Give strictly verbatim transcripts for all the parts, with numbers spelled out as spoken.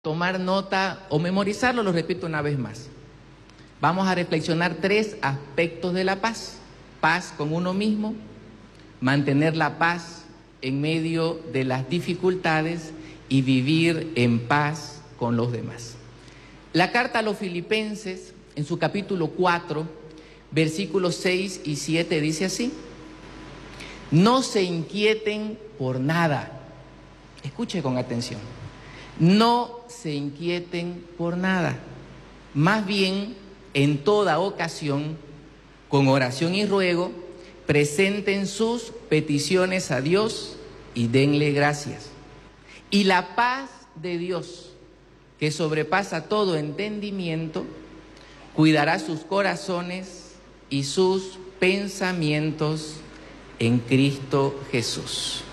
tomar nota o memorizarlo, lo repito una vez más. Vamos a reflexionar tres aspectos de la paz. Paz con uno mismo, mantener la paz en medio de las dificultades y vivir en paz con los demás. La carta a los Filipenses, en su capítulo cuatro, versículos seis y siete, dice así: no se inquieten por nada. Escuche con atención. No se inquieten por nada. Más bien, en toda ocasión, con oración y ruego, presenten sus peticiones a Dios y denle gracias. Y la paz de Dios, que sobrepasa todo entendimiento, cuidará sus corazones y sus pensamientos en Cristo Jesús.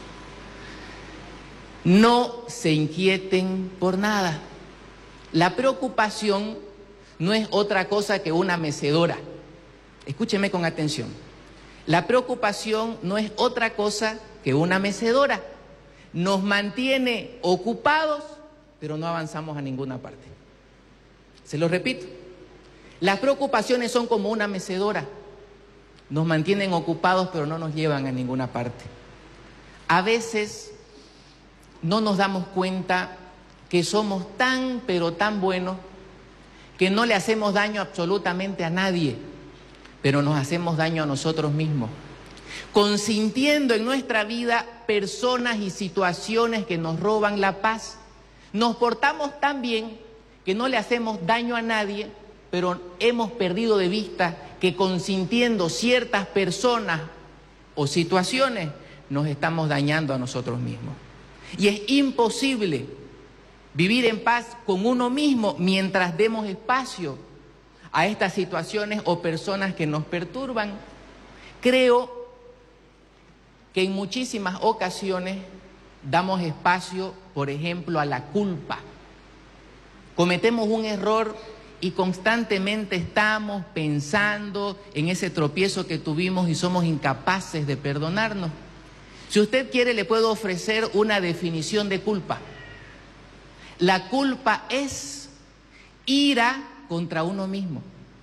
No se inquieten por nada. La preocupación no es otra cosa que una mecedora. Escúcheme con atención. La preocupación no es otra cosa que una mecedora. Nos mantiene ocupados, pero no avanzamos a ninguna parte. Se lo repito. Las preocupaciones son como una mecedora. Nos mantienen ocupados, pero no nos llevan a ninguna parte. A veces no nos damos cuenta que somos tan, pero tan buenos que no le hacemos daño absolutamente a nadie, pero nos hacemos daño a nosotros mismos, consintiendo en nuestra vida personas y situaciones que nos roban la paz. Nos portamos tan bien que no le hacemos daño a nadie, pero hemos perdido de vista que consintiendo ciertas personas o situaciones nos estamos dañando a nosotros mismos. Y es imposible vivir en paz con uno mismo mientras demos espacio a estas situaciones o personas que nos perturban. Creo que en muchísimas ocasiones damos espacio, por ejemplo, a la culpa. Cometemos un error y constantemente estamos pensando en ese tropiezo que tuvimos y somos incapaces de perdonarnos. Si usted quiere, le puedo ofrecer una definición de culpa. La culpa es ira contra uno mismo.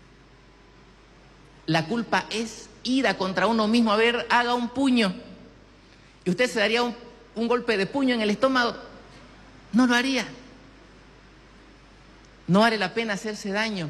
La culpa es ira contra uno mismo. A ver, haga un puño. ¿Y usted se daría un, un golpe de puño en el estómago? No lo haría. No vale la pena hacerse daño.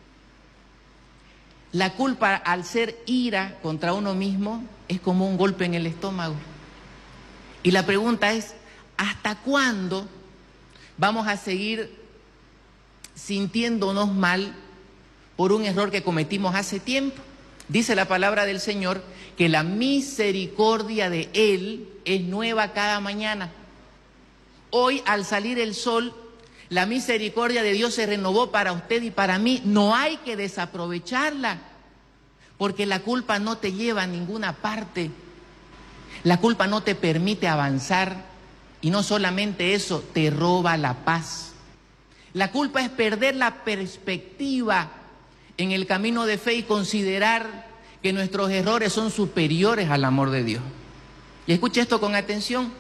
La culpa, al ser ira contra uno mismo, es como un golpe en el estómago. Y la pregunta es, ¿hasta cuándo vamos a seguir sintiéndonos mal por un error que cometimos hace tiempo? Dice la palabra del Señor que la misericordia de Él es nueva cada mañana. Hoy, al salir el sol, la misericordia de Dios se renovó para usted y para mí. No hay que desaprovecharla, porque la culpa no te lleva a ninguna parte. La culpa no te permite avanzar, y no solamente eso, te roba la paz. La culpa es perder la perspectiva en el camino de fe y considerar que nuestros errores son superiores al amor de Dios. Y escuche esto con atención.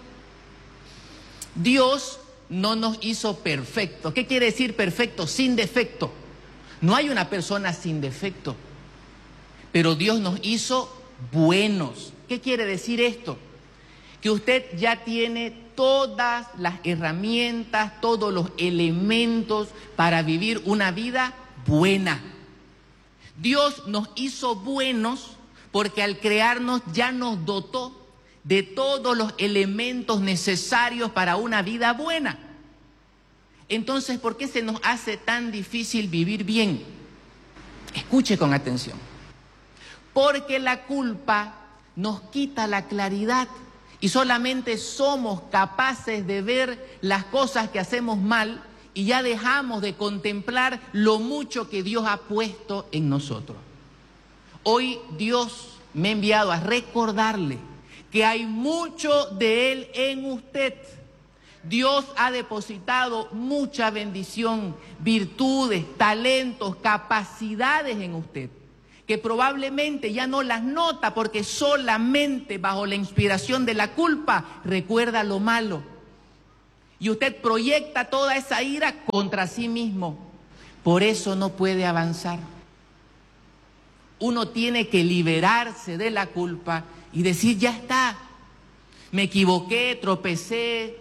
Dios no nos hizo perfectos. ¿Qué quiere decir perfecto? Sin defecto. No hay una persona sin defecto, pero Dios nos hizo buenos. ¿Qué quiere decir esto? Que usted ya tiene todas las herramientas, todos los elementos para vivir una vida buena. Dios nos hizo buenos porque al crearnos ya nos dotó de todos los elementos necesarios para una vida buena. Entonces, ¿por qué se nos hace tan difícil vivir bien? Escuche con atención. Porque la culpa nos quita la claridad y solamente somos capaces de ver las cosas que hacemos mal y ya dejamos de contemplar lo mucho que Dios ha puesto en nosotros. Hoy Dios me ha enviado a recordarle que hay mucho de Él en usted. Dios ha depositado mucha bendición, virtudes, talentos, capacidades en usted, que probablemente ya no las nota porque solamente bajo la inspiración de la culpa recuerda lo malo. y usted proyecta toda esa ira contra sí mismo. Por eso no puede avanzar. Uno tiene que liberarse de la culpa y decir, ya está, me equivoqué, tropecé,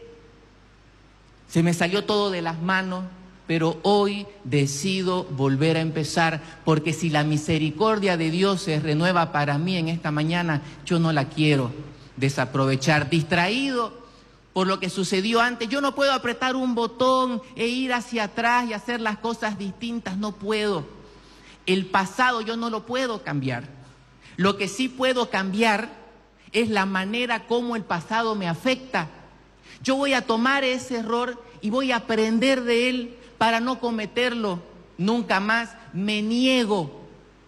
se me salió todo de las manos, pero hoy decido volver a empezar, porque si la misericordia de Dios se renueva para mí en esta mañana, yo no la quiero desaprovechar. Distraído por lo que sucedió antes, yo no puedo apretar un botón e ir hacia atrás y hacer las cosas distintas, no puedo. El pasado yo no lo puedo cambiar. Lo que sí puedo cambiar es la manera como el pasado me afecta. Yo voy a tomar ese error y voy a aprender de él para no cometerlo nunca más. Me niego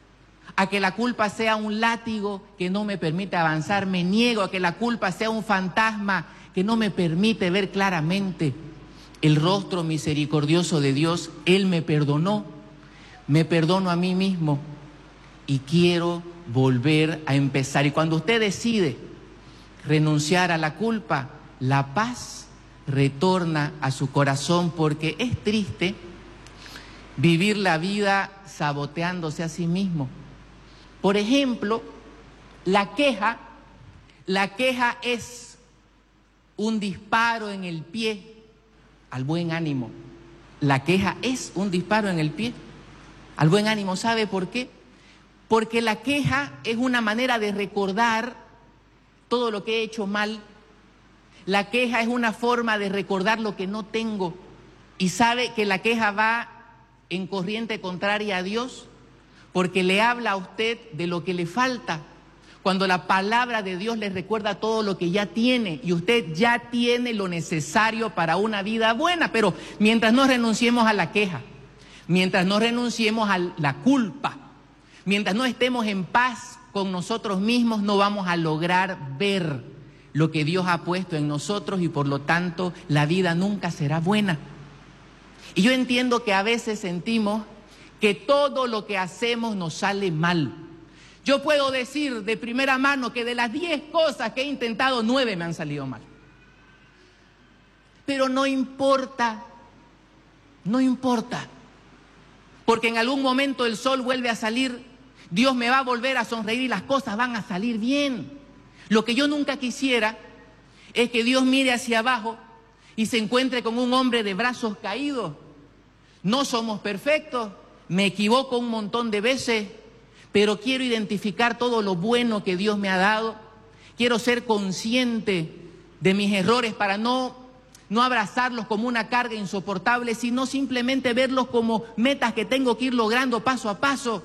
a que la culpa sea un látigo que no me permite avanzar. Me niego a que la culpa sea un fantasma que no me permite ver claramente el rostro misericordioso de Dios. Él me perdonó, me perdono a mí mismo y quiero volver a empezar. Y cuando usted decide renunciar a la culpa, la paz retorna a su corazón, porque es triste vivir la vida saboteándose a sí mismo. Por ejemplo, la queja, la queja es un disparo en el pie al buen ánimo. La queja es un disparo en el pie al buen ánimo. ¿Sabe por qué? Porque la queja es una manera de recordar todo lo que he hecho mal. La queja es una forma de recordar lo que no tengo. Y sabe que la queja va en corriente contraria a Dios, porque le habla a usted de lo que le falta. Cuando la palabra de Dios le recuerda todo lo que ya tiene, y usted ya tiene lo necesario para una vida buena. Pero mientras no renunciemos a la queja, mientras no renunciemos a la culpa, mientras no estemos en paz con nosotros mismos, no vamos a lograr ver lo que Dios ha puesto en nosotros, y por lo tanto la vida nunca será buena. Y yo entiendo que a veces sentimos que todo lo que hacemos nos sale mal. Yo puedo decir de primera mano que de las diez cosas que he intentado, nueve me han salido mal. Pero no importa, no importa, porque en algún momento el sol vuelve a salir, Dios me va a volver a sonreír y las cosas van a salir bien. Lo que yo nunca quisiera es que Dios mire hacia abajo y se encuentre con un hombre de brazos caídos. No somos perfectos, me equivoco un montón de veces, pero quiero identificar todo lo bueno que Dios me ha dado. Quiero ser consciente de mis errores para no, no abrazarlos como una carga insoportable, sino simplemente verlos como metas que tengo que ir logrando paso a paso.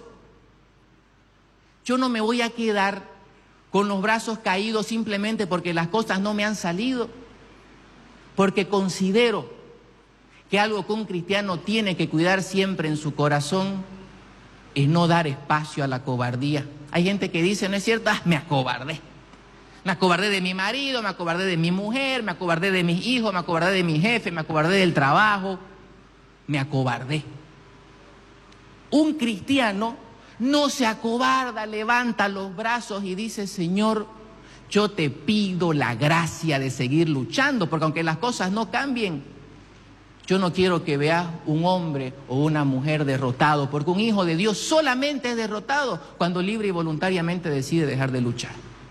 Yo no me voy a quedar con los brazos caídos simplemente porque las cosas no me han salido, porque considero que algo que un cristiano tiene que cuidar siempre en su corazón es no dar espacio a la cobardía. Hay gente que dice, ¿no es cierto? Ah, me acobardé. Me acobardé de mi marido, me acobardé de mi mujer, me acobardé de mis hijos, me acobardé de mi jefe, me acobardé del trabajo. Me acobardé. Un cristiano no se acobarda, levanta los brazos y dice, Señor, yo te pido la gracia de seguir luchando, porque aunque las cosas no cambien, yo no quiero que veas un hombre o una mujer derrotado, porque un hijo de Dios solamente es derrotado cuando libre y voluntariamente decide dejar de luchar.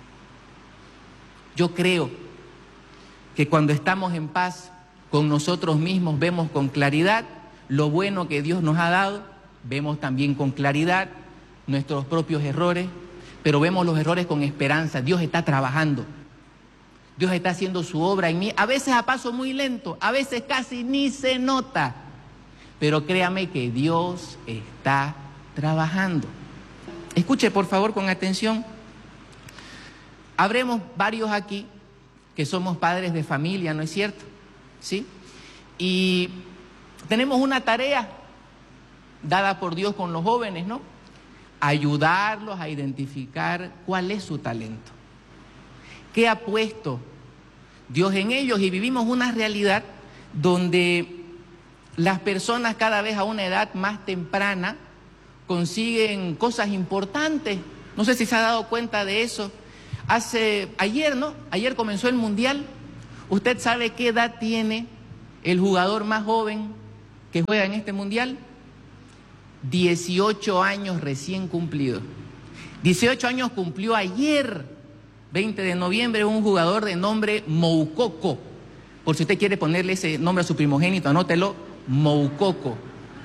Yo creo que cuando estamos en paz con nosotros mismos, vemos con claridad lo bueno que Dios nos ha dado, vemos también con claridad nuestros propios errores, pero vemos los errores con esperanza. Dios está trabajando, Dios está haciendo su obra en mí, a veces a paso muy lento, a veces casi ni se nota, pero créame que Dios está trabajando. Escuche por favor con atención. Habremos varios aquí que somos padres de familia, ¿no es cierto? ¿Sí? Y tenemos una tarea dada por Dios con los jóvenes, ¿no? Ayudarlos a identificar cuál es su talento, qué ha puesto Dios en ellos. Y vivimos una realidad donde las personas cada vez a una edad más temprana consiguen cosas importantes. No sé si se ha dado cuenta de eso. Hace, ayer, ¿no? Ayer comenzó el Mundial. ¿Usted sabe qué edad tiene el jugador más joven que juega en este mundial, dieciocho años recién cumplidos. dieciocho años cumplió ayer, veinte de noviembre, un jugador de nombre Moukoko. Por si usted quiere ponerle ese nombre a su primogénito, anótelo, Moukoko.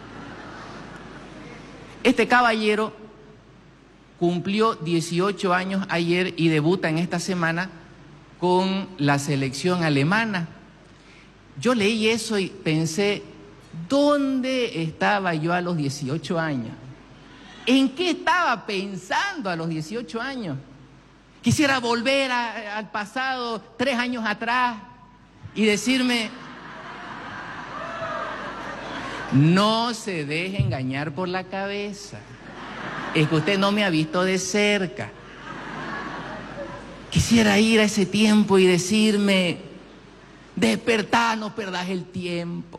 Este caballero cumplió dieciocho años ayer y debuta en esta semana con la selección alemana. Yo leí eso y pensé, ¿dónde estaba yo a los dieciocho años? ¿En qué estaba pensando a los dieciocho años? Quisiera volver a, al pasado, tres años atrás, y decirme, no se deje engañar por la cabeza. Es que usted no me ha visto de cerca. Quisiera ir a ese tiempo y decirme, despertá, no perdás el tiempo.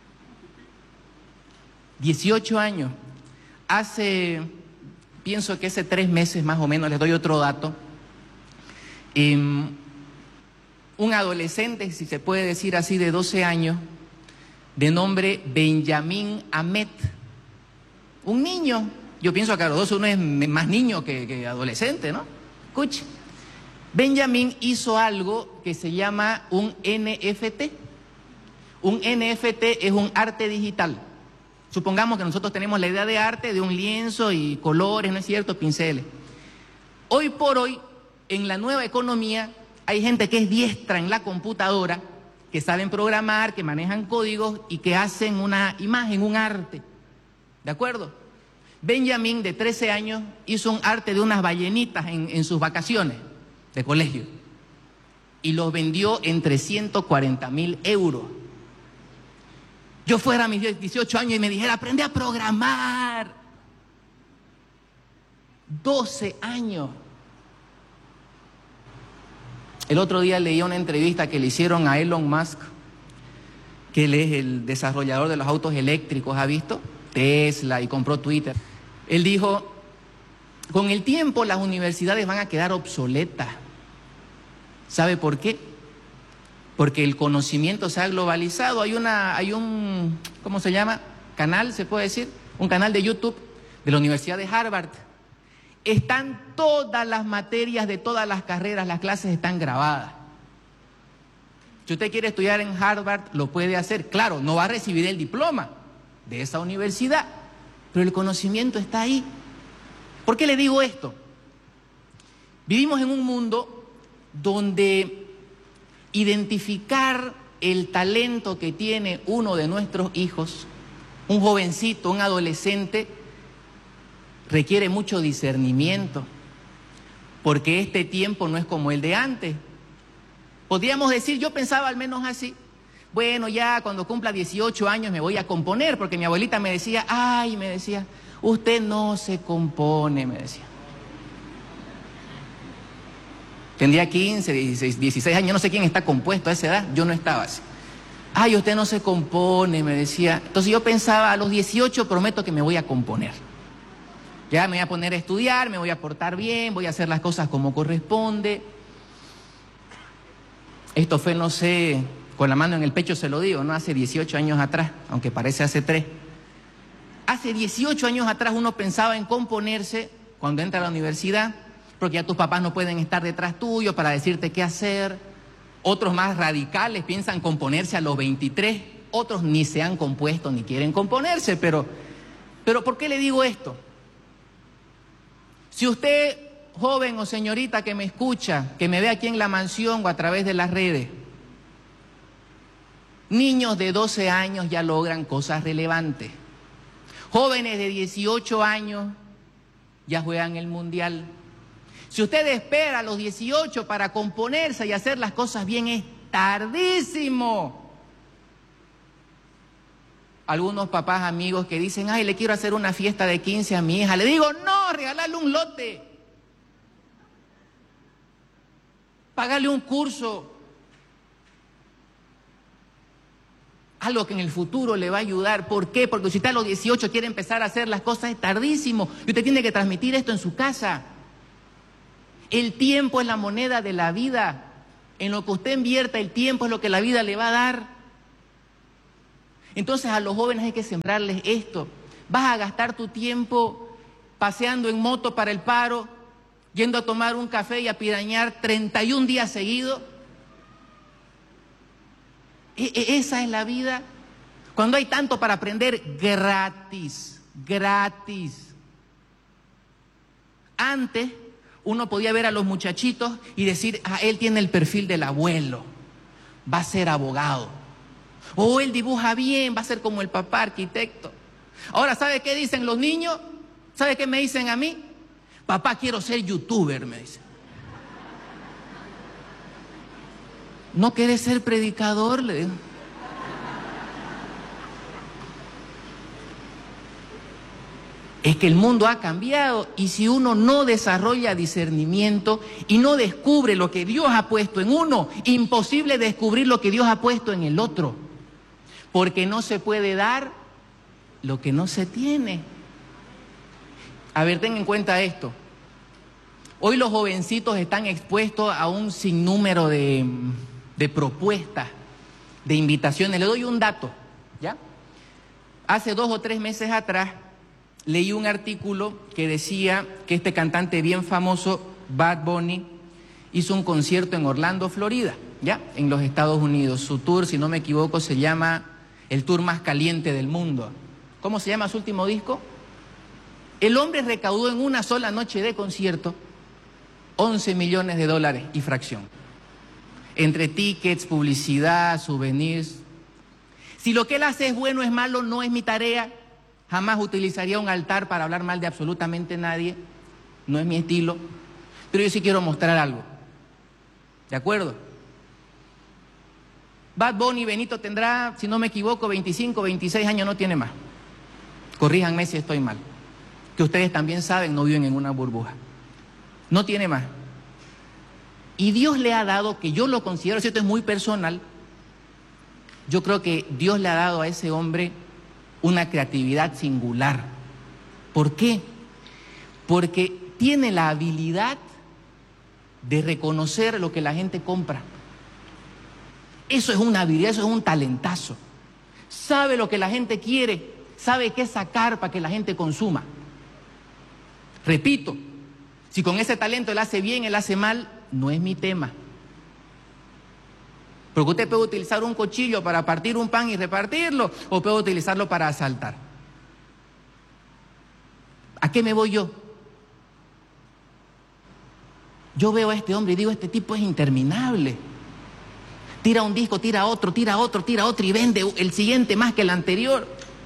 dieciocho años. Hace, pienso que hace tres meses más o menos, les doy otro dato, eh, un adolescente, si se puede decir así, de doce años, de nombre Benjamín Ahmed, un niño, yo pienso que a los doce uno es más niño que, que adolescente, ¿no? Escuche, Benjamín hizo algo que se llama un N F T. Un N F T es un arte digital. Supongamos que nosotros tenemos la idea de arte de un lienzo y colores, ¿no es cierto?, pinceles. Hoy por hoy, en la nueva economía, hay gente que es diestra en la computadora, que saben programar, que manejan códigos y que hacen una imagen, un arte. ¿De acuerdo? Benjamín, de trece años, hizo un arte de unas ballenitas en, en sus vacaciones de colegio y los vendió en trescientos cuarenta mil euros. Yo fuera a mis dieciocho años y me dijera, aprende a programar. doce años. El otro día leí una entrevista que le hicieron a Elon Musk, que él es el desarrollador de los autos eléctricos, ¿ha visto? Tesla, y compró Twitter. Él dijo, con el tiempo las universidades van a quedar obsoletas. ¿Sabe por qué? Porque el conocimiento se ha globalizado. Hay una, hay un, ¿cómo se llama? Canal, se puede decir, un canal de YouTube de la Universidad de Harvard. Están todas las materias de todas las carreras, las clases están grabadas. Si usted quiere estudiar en Harvard, lo puede hacer. Claro, no va a recibir el diploma de esa universidad, pero el conocimiento está ahí. ¿Por qué le digo esto? Vivimos en un mundo donde identificar el talento que tiene uno de nuestros hijos, un jovencito, un adolescente, requiere mucho discernimiento, porque este tiempo no es como el de antes. Podríamos decir, yo pensaba al menos así, bueno, ya cuando cumpla dieciocho años me voy a componer, porque mi abuelita me decía, ay, me decía, usted no se compone, me decía. Tendría quince, dieciséis, dieciséis años, no sé quién está compuesto a esa edad, yo no estaba así. Ay, usted no se compone, me decía. Entonces yo pensaba, a los dieciocho prometo que me voy a componer. Ya me voy a poner a estudiar, me voy a portar bien, voy a hacer las cosas como corresponde. Esto fue, no sé, con la mano en el pecho se lo digo, ¿no? Hace dieciocho años atrás, aunque parece hace tres. Hace dieciocho años atrás uno pensaba en componerse cuando entra a la universidad, porque ya tus papás no pueden estar detrás tuyo para decirte qué hacer. Otros más radicales piensan componerse a los veintitrés, otros ni se han compuesto ni quieren componerse, pero, pero ¿por qué le digo esto? Si usted, joven o señorita que me escucha, que me ve aquí en la mansión o a través de las redes, niños de doce años ya logran cosas relevantes. Jóvenes de dieciocho años ya juegan el mundial. Si usted espera a los dieciocho para componerse y hacer las cosas bien, es tardísimo. Algunos papás amigos que dicen, ay, le quiero hacer una fiesta de quince a mi hija. Le digo, no, regalarle un lote. Pagarle un curso. Algo que en el futuro le va a ayudar. ¿Por qué? Porque si usted a los dieciocho quiere empezar a hacer las cosas, es tardísimo. Y usted tiene que transmitir esto en su casa. El tiempo es la moneda de la vida. En lo que usted invierta el tiempo es lo que la vida le va a dar. Entonces a los jóvenes hay que sembrarles esto. Vas a gastar tu tiempo paseando en moto para el paro, yendo a tomar un café y a pirañar treinta y un días seguidos. ¿E- e- esa es la vida. Cuando hay tanto para aprender gratis, gratis. Antes uno podía ver a los muchachitos y decir, ah, él tiene el perfil del abuelo, va a ser abogado. O él dibuja bien, va a ser como el papá, arquitecto. Ahora, ¿sabe qué dicen los niños? ¿Sabe qué me dicen a mí? Papá, quiero ser youtuber, me dicen. ¿No querés ser predicador? Le digo. Es que el mundo ha cambiado y si uno no desarrolla discernimiento y no descubre lo que Dios ha puesto en uno, imposible descubrir lo que Dios ha puesto en el otro. Porque no se puede dar lo que no se tiene. A ver, ten en cuenta esto. Hoy los jovencitos están expuestos a un sinnúmero de, de propuestas, de invitaciones. Le doy un dato, ¿ya? Hace dos o tres meses atrás leí un artículo que decía que este cantante bien famoso, Bad Bunny, hizo un concierto en Orlando, Florida, ¿ya? En los Estados Unidos. Su tour, si no me equivoco, se llama el tour más caliente del mundo. ¿Cómo se llama su último disco? El hombre recaudó en una sola noche de concierto once millones de dólares y fracción. Entre tickets, publicidad, souvenirs. Si lo que él hace es bueno o es malo, no es mi tarea. Jamás utilizaría un altar para hablar mal de absolutamente nadie. No es mi estilo. Pero yo sí quiero mostrar algo. ¿De acuerdo? Bad Bunny Benito tendrá, si no me equivoco, veinticinco, veintiséis años, no tiene más. Corríjanme si estoy mal. Que ustedes también saben, no viven en una burbuja. No tiene más. Y Dios le ha dado, que yo lo considero, si esto es muy personal, yo creo que Dios le ha dado a ese hombre una creatividad singular. ¿Por qué? Porque tiene la habilidad de reconocer lo que la gente compra. Eso es una habilidad, eso es un talentazo. Sabe lo que la gente quiere, sabe qué sacar para que la gente consuma. Repito, si con ese talento él hace bien, él hace mal, no es mi tema. Porque usted puede utilizar un cuchillo para partir un pan y repartirlo, o puede utilizarlo para asaltar. ¿A qué me voy yo? Yo veo a este hombre y digo, este tipo es interminable. Tira un disco, tira otro, tira otro, tira otro y vende el siguiente más que el anterior.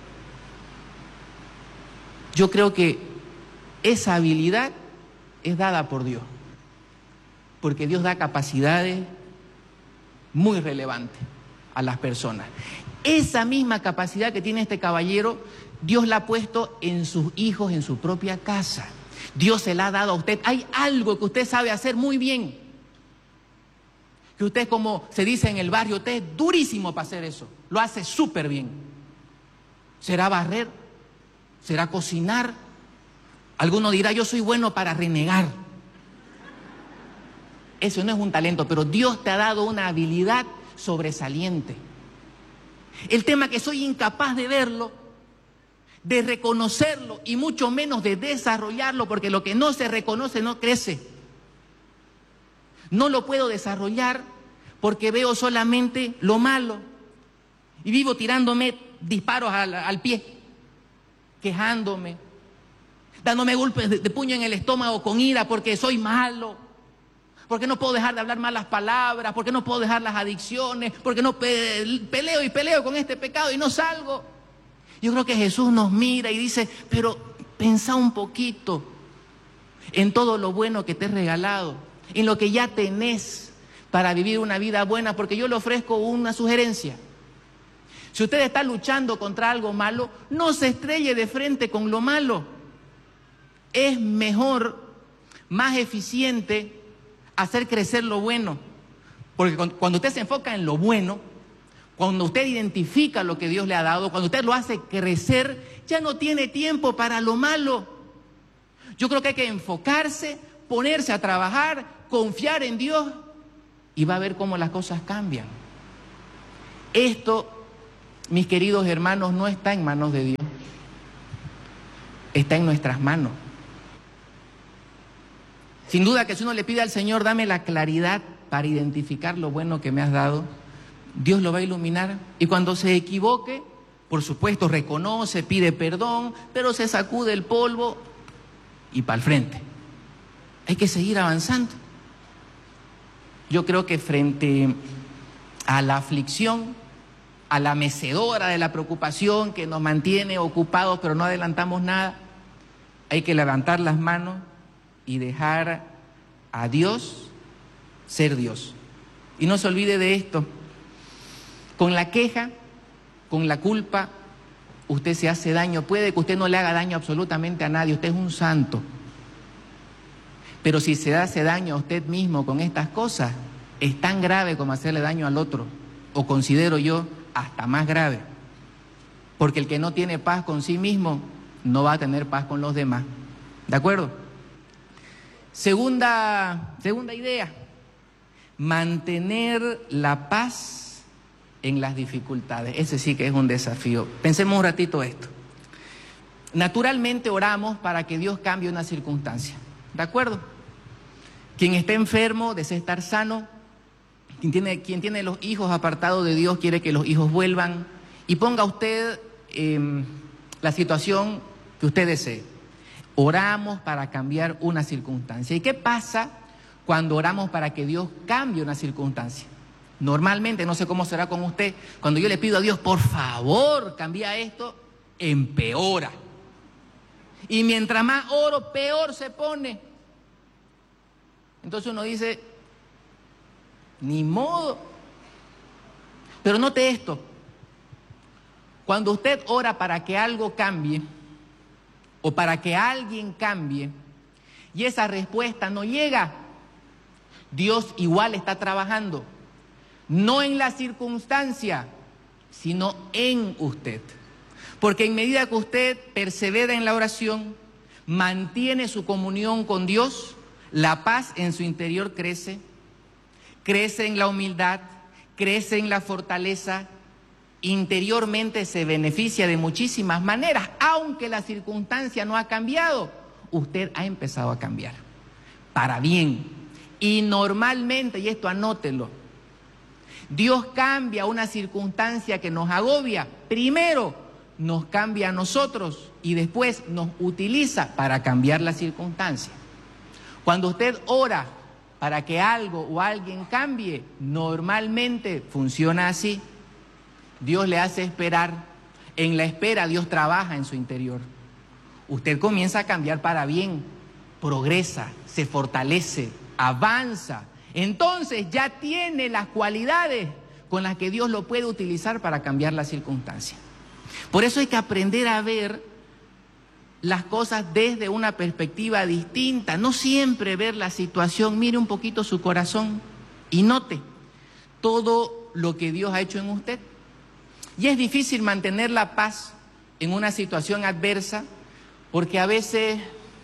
Yo creo que esa habilidad es dada por Dios. Porque Dios da capacidades muy relevantes a las personas. Esa misma capacidad que tiene este caballero, Dios la ha puesto en sus hijos, en su propia casa. Dios se la ha dado a usted. Hay algo que usted sabe hacer muy bien. Que usted, como se dice en el barrio, usted es durísimo para hacer eso. Lo hace súper bien. ¿Será barrer? ¿Será cocinar? Alguno dirá, yo soy bueno para renegar. Eso no es un talento, pero Dios te ha dado una habilidad sobresaliente. El tema es que soy incapaz de verlo, de reconocerlo y mucho menos de desarrollarlo, porque lo que no se reconoce no crece. No lo puedo desarrollar porque veo solamente lo malo y vivo tirándome disparos al, al pie, quejándome, dándome golpes de, de puño en el estómago con ira porque soy malo. Porque no puedo dejar de hablar malas palabras, porque no puedo dejar las adicciones, porque no pe peleo y peleo con este pecado y no salgo. Yo creo que Jesús nos mira y dice, pero pensá un poquito en todo lo bueno que te he regalado, en lo que ya tenés para vivir una vida buena, porque yo le ofrezco una sugerencia. Si usted está luchando contra algo malo, no se estrelle de frente con lo malo. Es mejor, más eficiente, hacer crecer lo bueno, porque cuando usted se enfoca en lo bueno, cuando usted identifica lo que Dios le ha dado, cuando usted lo hace crecer, ya no tiene tiempo para lo malo. Yo creo que hay que enfocarse, ponerse a trabajar, confiar en Dios y va a ver cómo las cosas cambian. Esto mis queridos hermanos, no está en manos de Dios. Está en nuestras manos. Sin duda que si uno le pide al Señor, dame la claridad para identificar lo bueno que me has dado, Dios lo va a iluminar. Y cuando se equivoque, por supuesto, reconoce, pide perdón, pero se sacude el polvo y para el frente. Hay que seguir avanzando. Yo creo que frente a la aflicción, a la mecedora de la preocupación que nos mantiene ocupados pero no adelantamos nada, hay que levantar las manos y dejar a Dios ser Dios. Y no se olvide de esto: con la queja, con la culpa, usted se hace daño. Puede que usted no le haga daño absolutamente a nadie, usted es un santo. Pero si se hace daño a usted mismo con estas cosas, es tan grave como hacerle daño al otro, o considero yo hasta más grave. Porque el que no tiene paz con sí mismo no va a tener paz con los demás. ¿De acuerdo? Segunda, segunda idea: mantener la paz en las dificultades. Ese sí que es un desafío. Pensemos un ratito esto. Naturalmente oramos para que Dios cambie una circunstancia. ¿De acuerdo? Quien está enfermo desea estar sano. Quien tiene, quien tiene los hijos apartados de Dios quiere que los hijos vuelvan. Y ponga usted eh, la situación que usted desee. Oramos para cambiar una circunstancia. ¿Y qué pasa cuando oramos para que Dios cambie una circunstancia? Normalmente, no sé cómo será con usted, cuando yo le pido a Dios, por favor, cambia esto, empeora. Y mientras más oro, peor se pone. Entonces uno dice, ni modo. Pero note esto: cuando usted ora para que algo cambie, o para que alguien cambie, y esa respuesta no llega, Dios igual está trabajando, no en la circunstancia, sino en usted. Porque en medida que usted persevera en la oración, mantiene su comunión con Dios, la paz en su interior crece, crece en la humildad, crece en la fortaleza, interiormente se beneficia de muchísimas maneras. Aunque la circunstancia no ha cambiado, usted ha empezado a cambiar para bien. Y normalmente, y esto anótelo, Dios cambia una circunstancia que nos agobia. Primero nos cambia a nosotros y después nos utiliza para cambiar la circunstancia. Cuando usted ora para que algo o alguien cambie, normalmente funciona así. Dios le hace esperar. En la espera Dios trabaja en su interior. Usted comienza a cambiar para bien, progresa, se fortalece, avanza. Entonces ya tiene las cualidades con las que Dios lo puede utilizar para cambiar la circunstancia. Por eso hay que aprender a ver las cosas desde una perspectiva distinta, no siempre ver la situación. Mire un poquito su corazón y note todo lo que Dios ha hecho en usted. Y es difícil mantener la paz en una situación adversa, porque a veces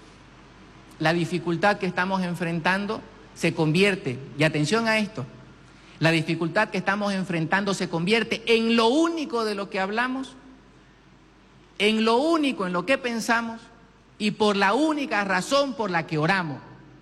la dificultad que estamos enfrentando se convierte, y atención a esto, la dificultad que estamos enfrentando se convierte en lo único de lo que hablamos, en lo único en lo que pensamos y por la única razón por la que oramos.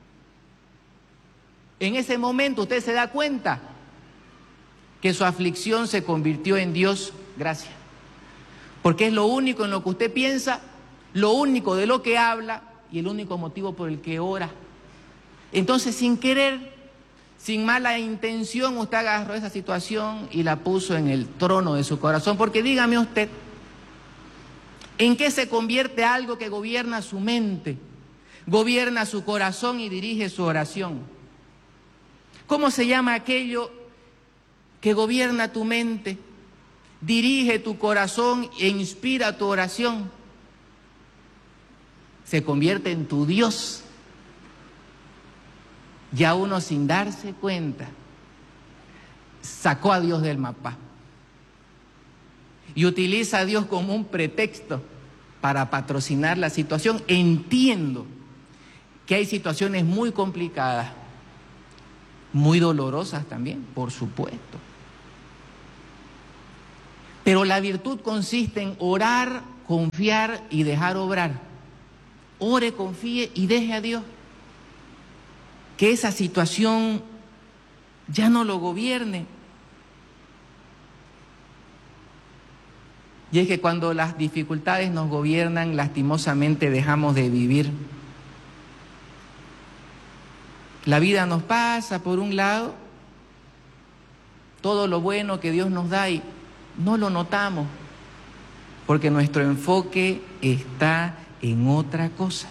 En ese momento usted se da cuenta que su aflicción se convirtió en Dios gracias, porque es lo único en lo que usted piensa, lo único de lo que habla y el único motivo por el que ora. Entonces, sin querer, sin mala intención, usted agarró esa situación y la puso en el trono de su corazón. Porque dígame usted, ¿en qué se convierte algo que gobierna su mente, gobierna su corazón y dirige su oración? ¿Cómo se llama aquello que gobierna tu mente, dirige tu corazón e inspira tu oración? Se convierte en tu Dios. Ya uno, sin darse cuenta, sacó a Dios del mapa y utiliza a Dios como un pretexto para patrocinar la situación. Entiendo que hay situaciones muy complicadas, muy dolorosas también, por supuesto. Pero la virtud consiste en orar, confiar y dejar obrar. Ore, confíe y deje a Dios. Que esa situación ya no lo gobierne. Y es que cuando las dificultades nos gobiernan, lastimosamente dejamos de vivir. La vida nos pasa por un lado, todo lo bueno que Dios nos da y no lo notamos, porque nuestro enfoque está en otra cosa.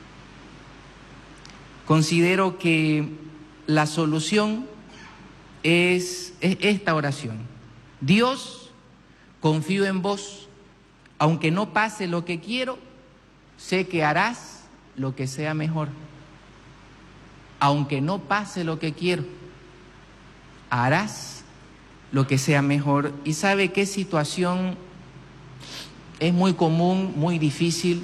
Considero que la solución es, es esta oración. Dios, confío en vos, aunque no pase lo que quiero, sé que harás lo que sea mejor. Aunque no pase lo que quiero, harás lo que sea mejor. ¿Y sabe qué situación es muy común, muy difícil,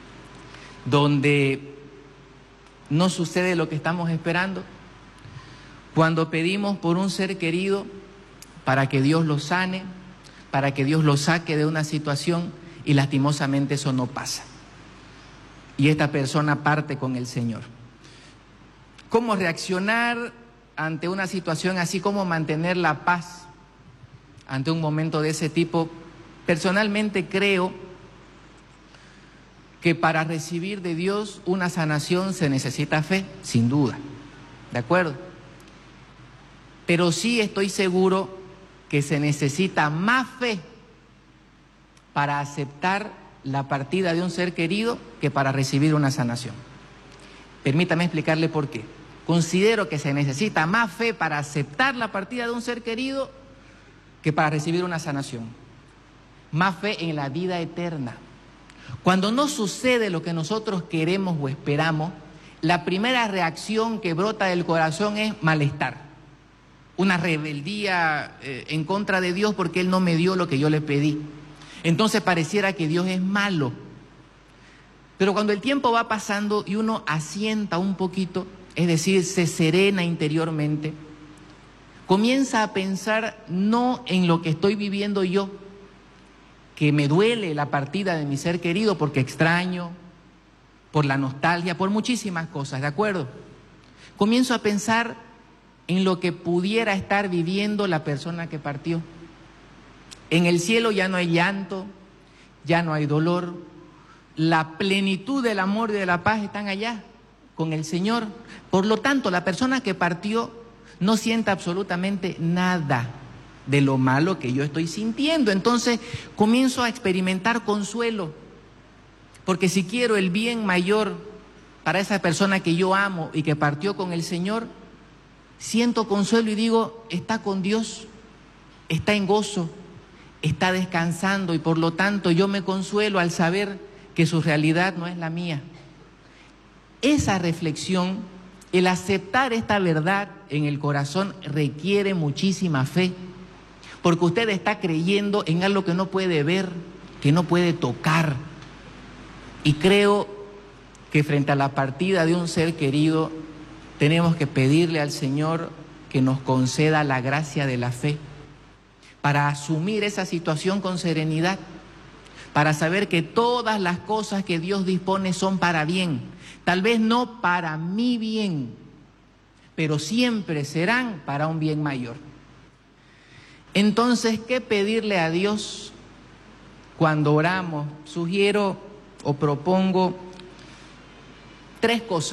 donde no sucede lo que estamos esperando? Cuando pedimos por un ser querido para que Dios lo sane, para que Dios lo saque de una situación y lastimosamente eso no pasa. Y esta persona parte con el Señor. ¿Cómo reaccionar ante una situación así? ¿Cómo mantener la paz ante un momento de ese tipo? Personalmente creo que para recibir de Dios una sanación se necesita fe, sin duda, ¿de acuerdo? Pero sí estoy seguro que se necesita más fe para aceptar la partida de un ser querido que para recibir una sanación. Permítame explicarle por qué. Considero que se necesita más fe para aceptar la partida de un ser querido que para recibir una sanación. Más fe en la vida eterna. Cuando no sucede lo que nosotros queremos o esperamos, la primera reacción que brota del corazón es malestar. Una rebeldía eh, en contra de Dios porque Él no me dio lo que yo le pedí. Entonces pareciera que Dios es malo. Pero cuando el tiempo va pasando y uno asienta un poquito, es decir, se serena interiormente, comienza a pensar no en lo que estoy viviendo yo, que me duele la partida de mi ser querido porque extraño, por la nostalgia, por muchísimas cosas, ¿de acuerdo? Comienzo a pensar en lo que pudiera estar viviendo la persona que partió. En el cielo ya no hay llanto, ya no hay dolor, la plenitud del amor y de la paz están allá con el Señor. Por lo tanto, la persona que partió no siente absolutamente nada de lo malo que yo estoy sintiendo. Entonces comienzo a experimentar consuelo, porque si quiero el bien mayor para esa persona que yo amo y que partió con el Señor, siento consuelo y digo, está con Dios, está en gozo, está descansando, y por lo tanto yo me consuelo al saber que su realidad no es la mía. Esa reflexión, el aceptar esta verdad en el corazón, requiere muchísima fe, porque usted está creyendo en algo que no puede ver, que no puede tocar. Y creo que frente a la partida de un ser querido, tenemos que pedirle al Señor que nos conceda la gracia de la fe para asumir esa situación con serenidad, para saber que todas las cosas que Dios dispone son para bien, tal vez no para mi bien, pero siempre serán para un bien mayor. Entonces, ¿qué pedirle a Dios cuando oramos? Sugiero o propongo tres cosas.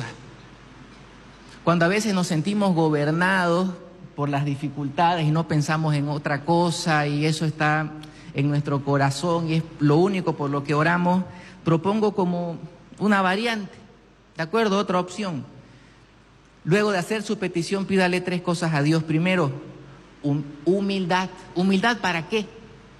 Cuando a veces nos sentimos gobernados por las dificultades y no pensamos en otra cosa y eso está en nuestro corazón y es lo único por lo que oramos, propongo como una variante, ¿de acuerdo? Otra opción. Luego de hacer su petición, pídale tres cosas a Dios. Primero, hum- humildad. ¿Humildad para qué?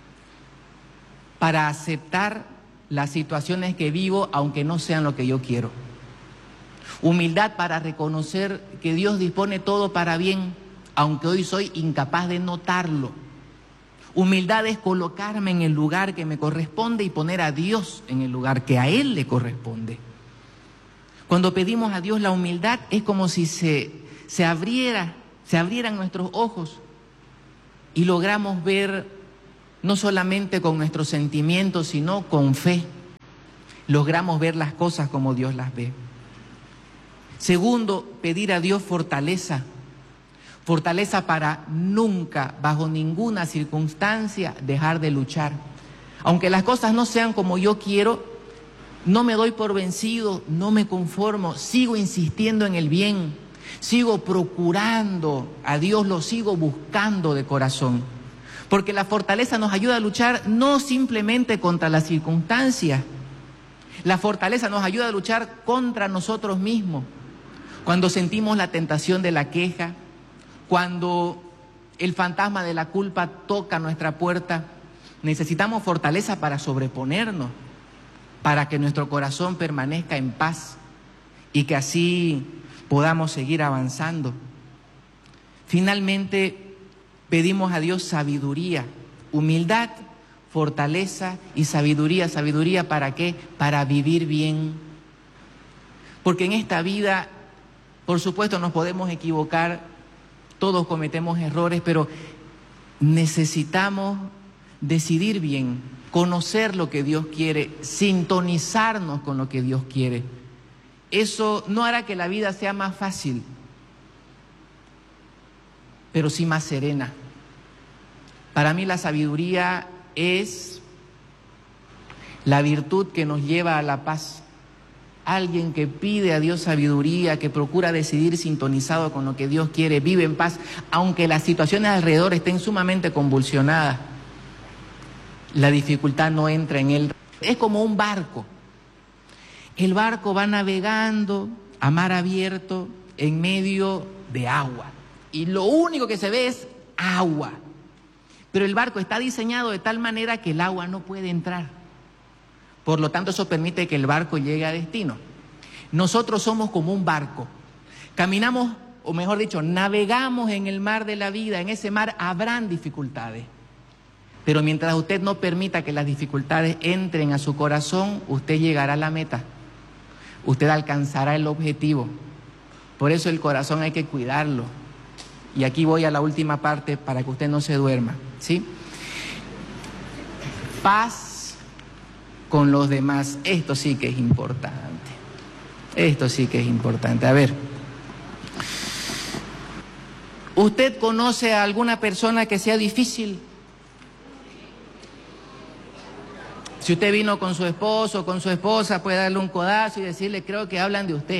Para aceptar las situaciones que vivo aunque no sean lo que yo quiero. Humildad para reconocer que Dios dispone todo para bien, aunque hoy soy incapaz de notarlo. Humildad es colocarme en el lugar que me corresponde y poner a Dios en el lugar que a Él le corresponde. Cuando pedimos a Dios la humildad, es como si se, se abriera, se abrieran nuestros ojos y logramos ver no solamente con nuestros sentimientos, sino con fe, logramos ver las cosas como Dios las ve. Segundo, pedir a Dios fortaleza. Fortaleza para nunca, bajo ninguna circunstancia, dejar de luchar. Aunque las cosas no sean como yo quiero, no me doy por vencido, no me conformo, sigo insistiendo en el bien, sigo procurando a Dios, lo sigo buscando de corazón. Porque la fortaleza nos ayuda a luchar no simplemente contra las circunstancias, la fortaleza nos ayuda a luchar contra nosotros mismos. Cuando sentimos la tentación de la queja, cuando el fantasma de la culpa toca nuestra puerta, necesitamos fortaleza para sobreponernos, para que nuestro corazón permanezca en paz y que así podamos seguir avanzando. Finalmente, pedimos a Dios sabiduría, humildad, fortaleza y sabiduría. ¿Sabiduría para qué? Para vivir bien. Porque en esta vida, por supuesto, nos podemos equivocar, todos cometemos errores, pero necesitamos decidir bien, conocer lo que Dios quiere, sintonizarnos con lo que Dios quiere. Eso no hará que la vida sea más fácil, pero sí más serena. Para mí la sabiduría es la virtud que nos lleva a la paz. Alguien que pide a Dios sabiduría, que procura decidir sintonizado con lo que Dios quiere, vive en paz, aunque las situaciones alrededor estén sumamente convulsionadas. La dificultad no entra en él. Es como un barco. El barco va navegando a mar abierto en medio de agua. Y lo único que se ve es agua. Pero el barco está diseñado de tal manera que el agua no puede entrar. Por lo tanto, eso permite que el barco llegue a destino. Nosotros somos como un barco. Caminamos, o mejor dicho, navegamos en el mar de la vida. En ese mar habrán dificultades. Pero mientras usted no permita que las dificultades entren a su corazón, usted llegará a la meta. Usted alcanzará el objetivo. Por eso el corazón hay que cuidarlo. Y aquí voy a la última parte para que usted no se duerma, ¿sí? Paz con los demás. Esto sí que es importante. Esto sí que es importante. A ver, ¿usted conoce a alguna persona que sea difícil? Si usted vino con su esposo o con su esposa, puede darle un codazo y decirle, creo que hablan de usted.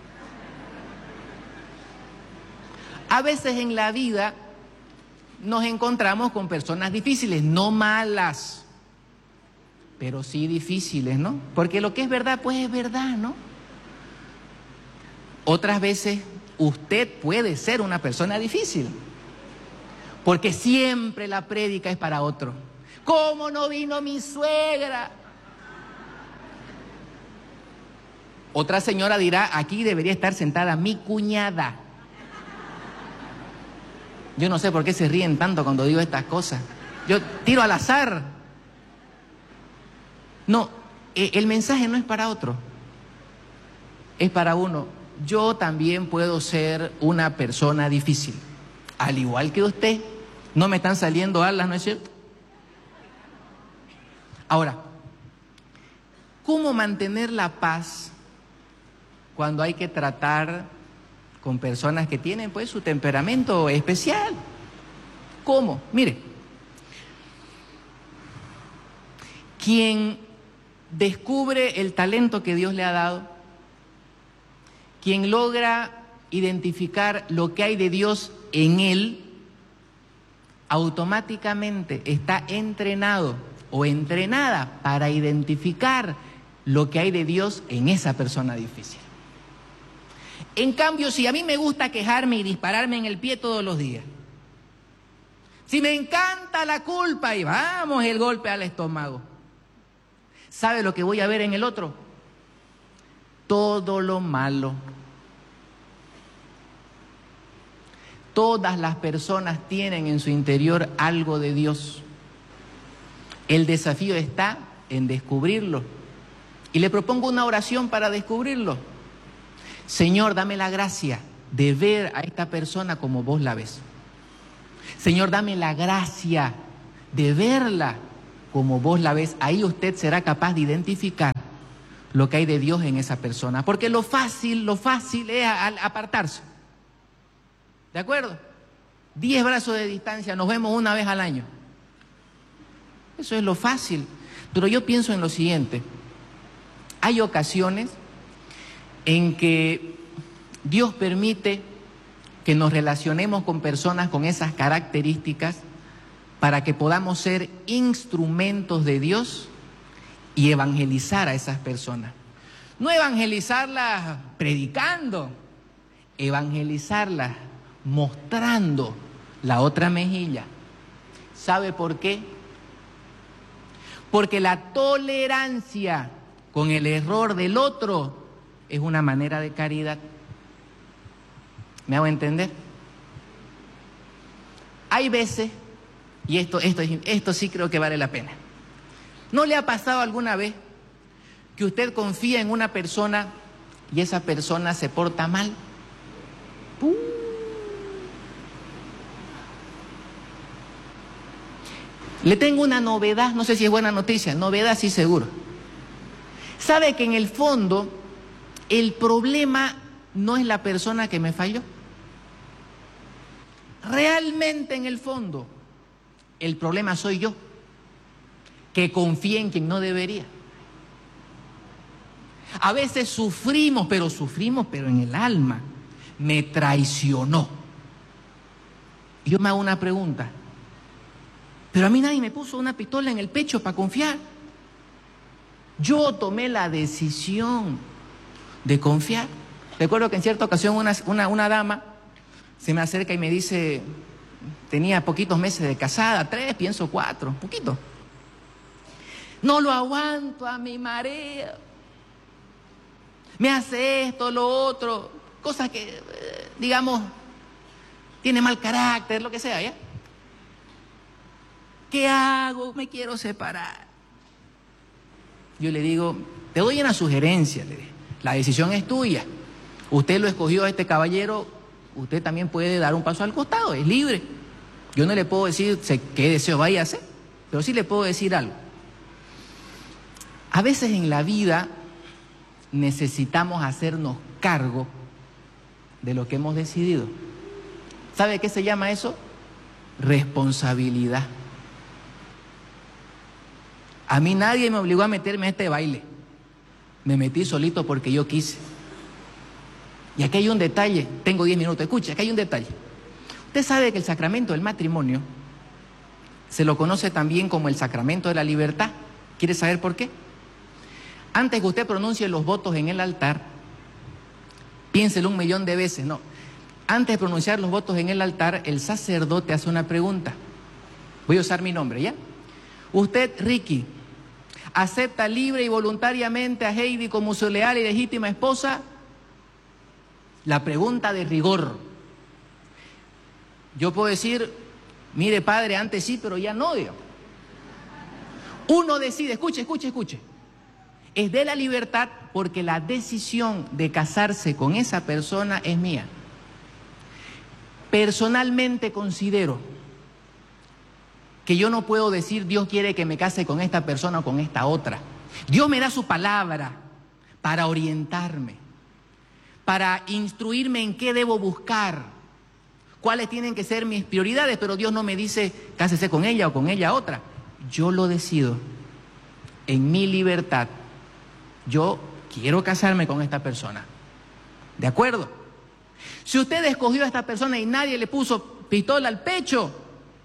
A veces en la vida nos encontramos con personas difíciles, no malas, pero sí difíciles, ¿no? Porque lo que es verdad, pues es verdad, ¿no? Otras veces usted puede ser una persona difícil, porque siempre la prédica es para otro. ¿Cómo no vino mi suegra? Otra señora dirá, aquí debería estar sentada mi cuñada. Yo no sé por qué se ríen tanto cuando digo estas cosas. Yo tiro al azar. No, el mensaje no es para otro, es para uno. Yo también puedo ser una persona difícil, al igual que usted. No me están saliendo alas, ¿no es cierto? Ahora, ¿cómo mantener la paz cuando hay que tratar con personas que tienen pues su temperamento especial? ¿Cómo? Mire, quien descubre el talento que Dios le ha dado, quien logra identificar lo que hay de Dios en él, automáticamente está entrenado o entrenada para identificar lo que hay de Dios en esa persona difícil. En cambio, si a mí me gusta quejarme y dispararme en el pie todos los días, si me encanta la culpa y vamos el golpe al estómago, ¿sabe lo que voy a ver en el otro? Todo lo malo. Todas las personas tienen en su interior algo de Dios. El desafío está en descubrirlo. Y le propongo una oración para descubrirlo. Señor, dame la gracia de ver a esta persona como vos la ves. Señor, dame la gracia de verla como vos la ves, ahí usted será capaz de identificar lo que hay de Dios en esa persona. Porque lo fácil, lo fácil es apartarse. ¿De acuerdo? Diez brazos de distancia, nos vemos una vez al año. Eso es lo fácil. Pero yo pienso en lo siguiente. Hay ocasiones en que Dios permite que nos relacionemos con personas con esas características para que podamos ser instrumentos de Dios y evangelizar a esas personas. No evangelizarlas predicando, evangelizarlas mostrando la otra mejilla. ¿Sabe por qué? Porque la tolerancia con el error del otro es una manera de caridad. ¿Me hago entender? Hay veces, y esto, esto, esto sí creo que vale la pena. ¿No le ha pasado alguna vez que usted confía en una persona y esa persona se porta mal? ¡Pum! Le tengo una novedad, no sé si es buena noticia, novedad sí seguro. ¿Sabe que en el fondo el problema no es la persona que me falló? Realmente en el fondo el problema soy yo, que confié en quien no debería. A veces sufrimos, pero sufrimos, pero en el alma. Me traicionó. Y yo me hago una pregunta. Pero a mí nadie me puso una pistola en el pecho para confiar. Yo tomé la decisión de confiar. Recuerdo que en cierta ocasión una, una, una dama se me acerca y me dice, tenía poquitos meses de casada, tres, pienso cuatro, poquito. No lo aguanto a mi marido. Me hace esto, lo otro, cosas que, digamos, tiene mal carácter, lo que sea, ¿ya? ¿Qué hago? Me quiero separar. Yo le digo, te doy una sugerencia, le dije. La decisión es tuya. Usted lo escogió a este caballero, usted también puede dar un paso al costado, es libre. Yo no le puedo decir qué deseo vaya a hacer, pero sí le puedo decir algo. A veces en la vida necesitamos hacernos cargo de lo que hemos decidido. ¿Sabe qué se llama eso? Responsabilidad. A mí nadie me obligó a meterme a este baile. Me metí solito porque yo quise. Y aquí hay un detalle, tengo diez minutos, escucha, aquí hay un detalle. Usted sabe que el sacramento del matrimonio se lo conoce también como el sacramento de la libertad. ¿Quiere saber por qué? Antes que usted pronuncie los votos en el altar, piénselo un millón de veces, no. Antes de pronunciar los votos en el altar, el sacerdote hace una pregunta. Voy a usar mi nombre, ¿ya? Usted, Ricky, ¿acepta libre y voluntariamente a Heidi como su leal y legítima esposa? La pregunta de rigor. Yo puedo decir, mire padre, antes sí, pero ya no, Dios. Uno decide, escuche, escuche, escuche. Es de la libertad porque la decisión de casarse con esa persona es mía. Personalmente considero que yo no puedo decir Dios quiere que me case con esta persona o con esta otra. Dios me da su palabra para orientarme, para instruirme en qué debo buscar, cuáles tienen que ser mis prioridades, pero Dios no me dice cásese con ella o con ella otra. Yo lo decido en mi libertad. Yo quiero casarme con esta persona. ¿De acuerdo? Si usted escogió a esta persona y nadie le puso pistola al pecho,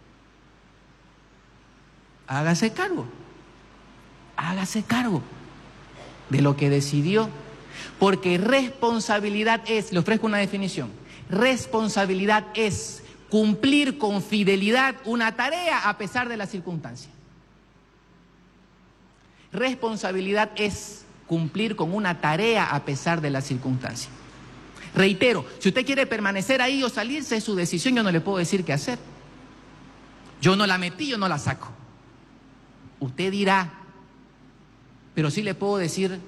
hágase cargo. Hágase cargo de lo que decidió. Porque responsabilidad es, le ofrezco una definición, responsabilidad es cumplir con fidelidad una tarea a pesar de las circunstancias. Responsabilidad es cumplir con una tarea a pesar de las circunstancias. Reitero, si usted quiere permanecer ahí o salirse, es su decisión, yo no le puedo decir qué hacer. Yo no la metí, yo no la saco. Usted dirá, pero sí le puedo decir,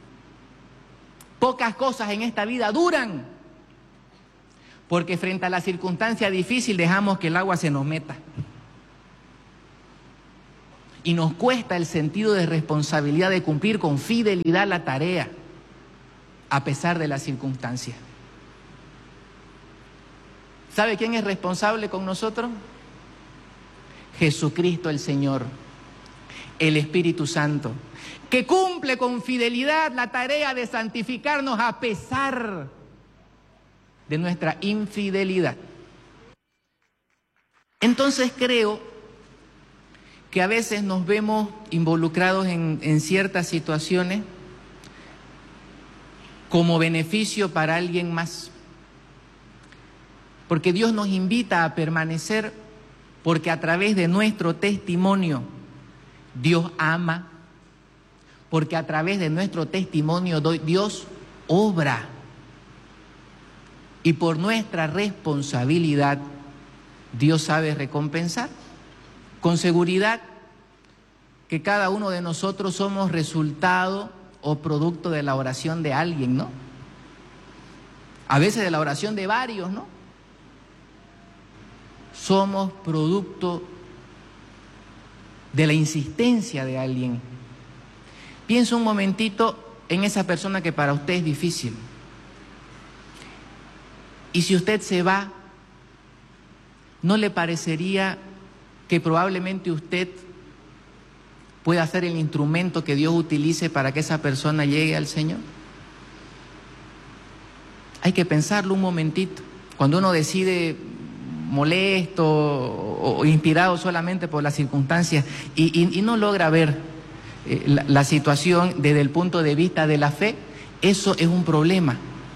pocas cosas en esta vida duran, porque frente a la circunstancia difícil dejamos que el agua se nos meta. Y nos cuesta el sentido de responsabilidad de cumplir con fidelidad la tarea, a pesar de las circunstancias. ¿Sabe quién es responsable con nosotros? Jesucristo el Señor, el Espíritu Santo, que cumple con fidelidad la tarea de santificarnos a pesar de nuestra infidelidad. Entonces creo que a veces nos vemos involucrados en, en ciertas situaciones como beneficio para alguien más. Porque Dios nos invita a permanecer, porque a través de nuestro testimonio Dios ama, porque a través de nuestro testimonio Dios obra, y por nuestra responsabilidad Dios sabe recompensar. Con seguridad que cada uno de nosotros somos resultado o producto de la oración de alguien, ¿no? A veces de la oración de varios, ¿no? Somos producto de la insistencia de alguien. Piensa un momentito en esa persona que para usted es difícil. Y si usted se va, ¿no le parecería que probablemente usted pueda ser el instrumento que Dios utilice para que esa persona llegue al Señor? Hay que pensarlo un momentito. Cuando uno decide molesto o, o inspirado solamente por las circunstancias y, y, y no logra ver eh, la, la situación desde el punto de vista de la fe, eso es un problema.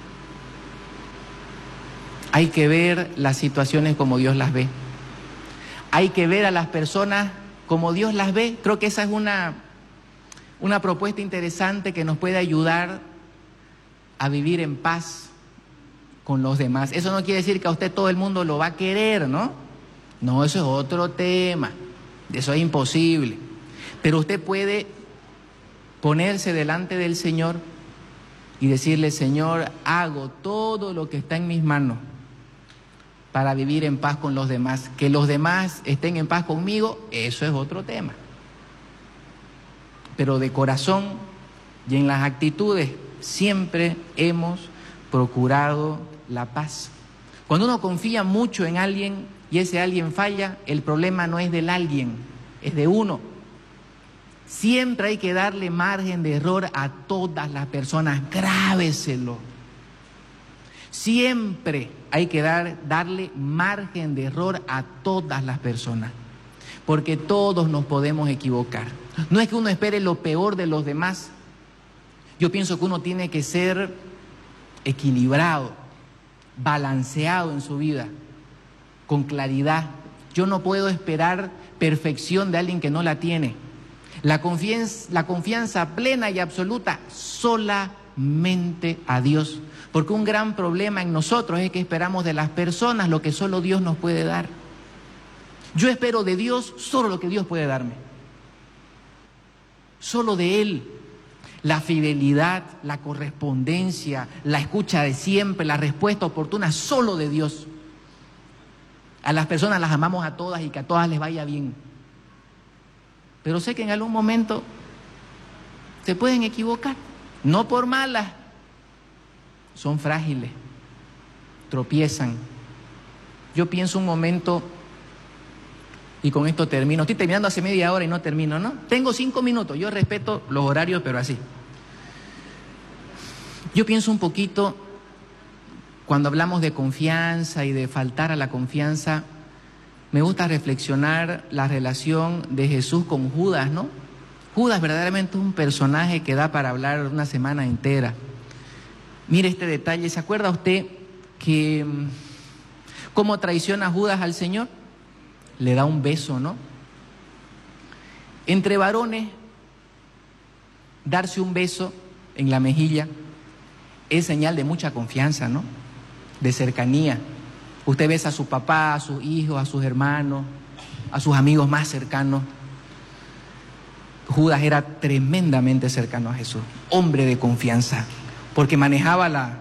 Hay que ver las situaciones como Dios las ve. Hay que ver a las personas como Dios las ve. Creo que esa es una, una propuesta interesante que nos puede ayudar a vivir en paz con los demás. Eso no quiere decir que a usted todo el mundo lo va a querer, ¿no? No, eso es otro tema. Eso es imposible. Pero usted puede ponerse delante del Señor y decirle: Señor, hago todo lo que está en mis manos para vivir en paz con los demás. Que los demás estén en paz conmigo, eso es otro tema. Pero de corazón y en las actitudes siempre hemos procurado la paz. Cuando uno confía mucho en alguien y ese alguien falla, el problema no es del alguien, es de uno. Siempre hay que darle margen de error a todas las personas, grábeselo. Siempre hay que dar, darle margen de error a todas las personas, porque todos nos podemos equivocar. No es que uno espere lo peor de los demás. Yo pienso que uno tiene que ser equilibrado, balanceado en su vida, con claridad. Yo no puedo esperar perfección de alguien que no la tiene. La confianza, la confianza plena y absoluta solamente a Dios. Porque un gran problema en nosotros es que esperamos de las personas lo que solo Dios nos puede dar. Yo espero de Dios solo lo que Dios puede darme. Solo de Él. La fidelidad, la correspondencia, la escucha de siempre, la respuesta oportuna, solo de Dios. A las personas las amamos a todas y que a todas les vaya bien. Pero sé que en algún momento se pueden equivocar. No por malas. Son frágiles, tropiezan. Yo pienso un momento, y con esto termino. Estoy terminando hace media hora y no termino, ¿no? Tengo cinco minutos, yo respeto los horarios, pero así. Yo pienso un poquito, cuando hablamos de confianza y de faltar a la confianza, me gusta reflexionar la relación de Jesús con Judas, ¿no? Judas verdaderamente es un personaje que da para hablar una semana entera. Mire este detalle, ¿se acuerda usted que cómo traiciona Judas al Señor? Le da un beso, ¿no? Entre varones, darse un beso en la mejilla es señal de mucha confianza, ¿no? De cercanía. Usted besa a su papá, a sus hijos, a sus hermanos, a sus amigos más cercanos. Judas era tremendamente cercano a Jesús, hombre de confianza, porque manejaba la,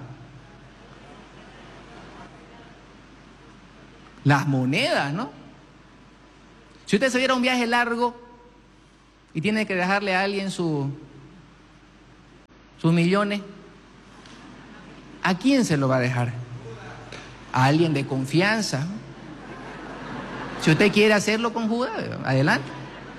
las monedas, ¿no? Si usted se diera un viaje largo y tiene que dejarle a alguien su, sus millones, ¿a quién se lo va a dejar? A alguien de confianza. Si usted quiere hacerlo con Judas, adelante.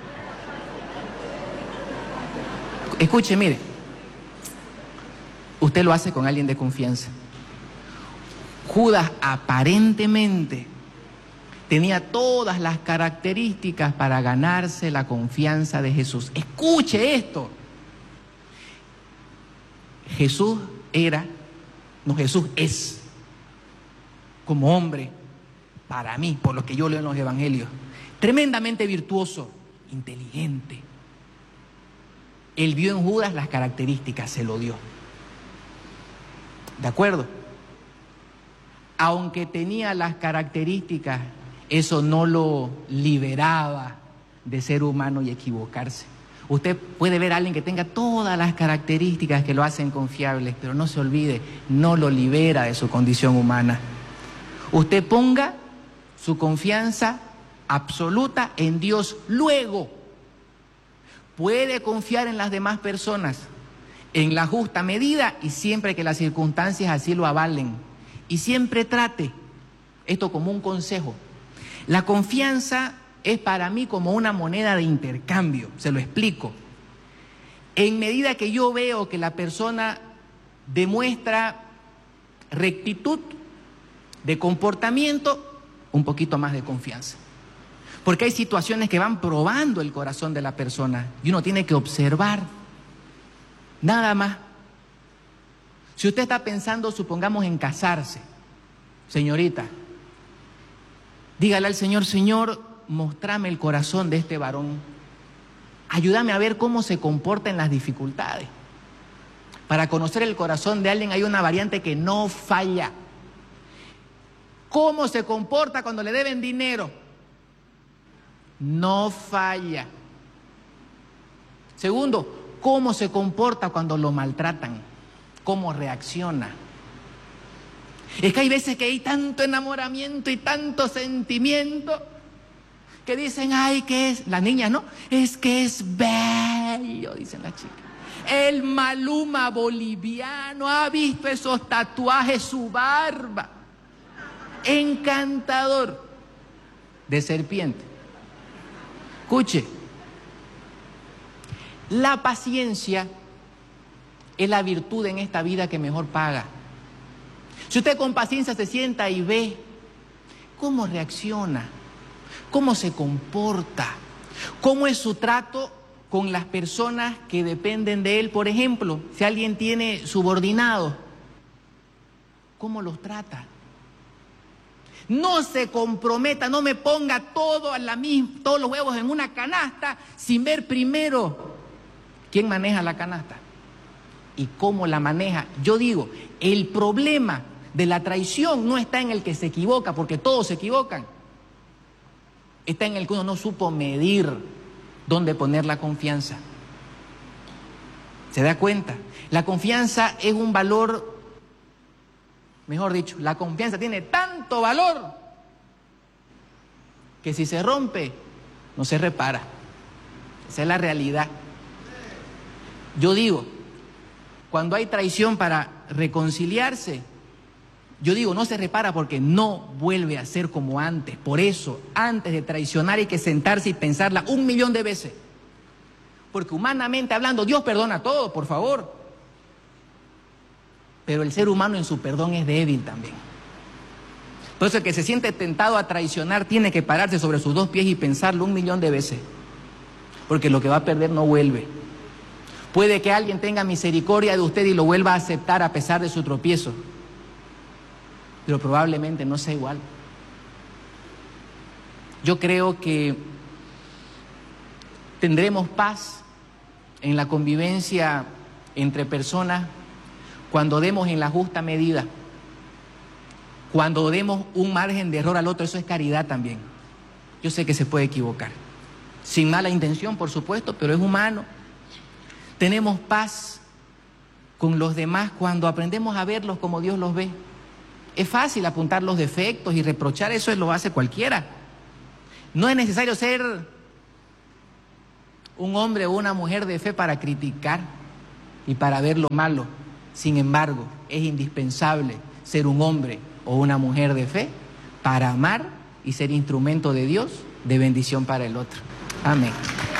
Escuche, mire, usted lo hace con alguien de confianza. Judas aparentemente tenía todas las características para ganarse la confianza de Jesús. Escuche esto. Jesús era, no, Jesús es, como hombre, para mí, por lo que yo leo en los evangelios, tremendamente virtuoso, inteligente. Él vio en Judas las características, se lo dio. ¿De acuerdo? Aunque tenía las características, eso no lo liberaba de ser humano y equivocarse. Usted puede ver a alguien que tenga todas las características que lo hacen confiable, pero no se olvide, no lo libera de su condición humana. Usted ponga su confianza absoluta en Dios. Luego, puede confiar en las demás personas en la justa medida y siempre que las circunstancias así lo avalen. Y siempre trate, esto como un consejo, la confianza es para mí como una moneda de intercambio, se lo explico. En medida que yo veo que la persona demuestra rectitud de comportamiento, un poquito más de confianza. Porque hay situaciones que van probando el corazón de la persona y uno tiene que observar, nada más. Si usted está pensando, supongamos, en casarse, señorita, dígale al Señor: Señor, mostrame el corazón de este varón. Ayúdame a ver cómo se comporta en las dificultades. Para conocer el corazón de alguien hay una variante que no falla. ¿Cómo se comporta cuando le deben dinero? No falla. Segundo, ¿cómo se comporta cuando lo maltratan? ¿Cómo reacciona? Es que hay veces que hay tanto enamoramiento y tanto sentimiento que dicen: ay, que es, las niñas, ¿no? Es que es bello, dicen las chicas. El Maluma boliviano, ha visto esos tatuajes, su barba, encantador, de serpiente. Escuche, la paciencia es la virtud en esta vida que mejor paga. Si usted con paciencia se sienta y ve cómo reacciona, cómo se comporta, cómo es su trato con las personas que dependen de él. Por ejemplo, si alguien tiene subordinados, ¿cómo los trata? No se comprometa, no me ponga todo a la misma, todos los huevos en una canasta sin ver primero quién maneja la canasta y cómo la maneja. Yo digo, el problema de la traición no está en el que se equivoca, porque todos se equivocan. Está en el que uno no supo medir dónde poner la confianza. ¿Se da cuenta? La confianza es un valor, mejor dicho, la confianza tiene tanto valor que si se rompe, no se repara. Esa es la realidad. Yo digo, cuando hay traición para reconciliarse, yo digo, no se repara porque no vuelve a ser como antes. Por eso, antes de traicionar hay que sentarse y pensarla un millón de veces. Porque humanamente hablando, Dios perdona todo, por favor. Pero el ser humano en su perdón es débil también. Por eso el que se siente tentado a traicionar tiene que pararse sobre sus dos pies y pensarlo un millón de veces. Porque lo que va a perder no vuelve. Puede que alguien tenga misericordia de usted y lo vuelva a aceptar a pesar de su tropiezo, pero probablemente no sea igual. Yo creo que tendremos paz en la convivencia entre personas cuando demos en la justa medida, cuando demos un margen de error al otro. Eso es caridad también. Yo sé que se puede equivocar, sin mala intención, por supuesto, pero es humano. Tenemos paz con los demás cuando aprendemos a verlos como Dios los ve. Es fácil apuntar los defectos y reprochar, eso lo hace cualquiera. No es necesario ser un hombre o una mujer de fe para criticar y para ver lo malo. Sin embargo, es indispensable ser un hombre o una mujer de fe para amar y ser instrumento de Dios de bendición para el otro. Amén.